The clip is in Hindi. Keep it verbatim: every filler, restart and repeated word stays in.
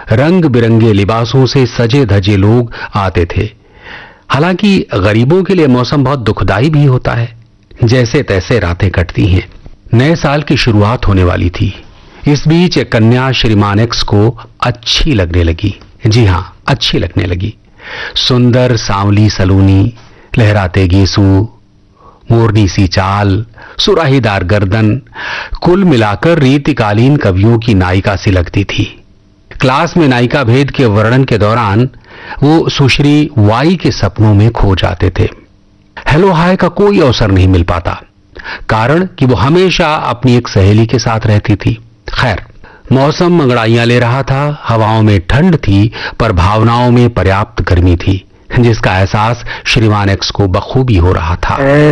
रंग बिरंगे लिबासों से सजे धजे लोग आते थे। हालांकि गरीबों के लिए मौसम बहुत दुखदाई भी होता है। जैसे तैसे रातें कटती हैं। नए साल की शुरुआत होने वाली थी। इस बीच एक कन्या श्रीमान एक्स को अच्छी लगने लगी। जी हां, अच्छी लगने लगी। सुंदर सांवली सलूनी, लहराते गेसू, मोरनी सी चाल, सुराहीदार गर्दन, कुल मिलाकर रीतिकालीन कवियों की नायिका सी लगती थी। क्लास में नायिका भेद के वर्णन के दौरान वो सुश्री वाई के सपनों में खो जाते थे। हेलो हाय का कोई अवसर नहीं मिल पाता, कारण कि वो हमेशा अपनी एक सहेली के साथ रहती थी। खैर, मौसम अंगड़ाइयां ले रहा था। हवाओं में ठंड थी, पर भावनाओं में पर्याप्त गर्मी थी, जिसका एहसास श्रीमान एक्स को बखूबी हो रहा था।